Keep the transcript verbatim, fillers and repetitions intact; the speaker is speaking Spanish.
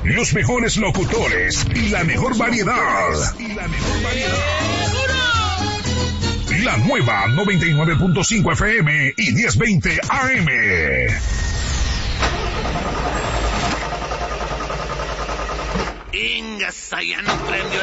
Los mejores locutores y la mejor variedad. Y la mejor variedad. La nueva noventa y nueve punto cinco F M y diez veinte A M. Ingasa, ya no prendió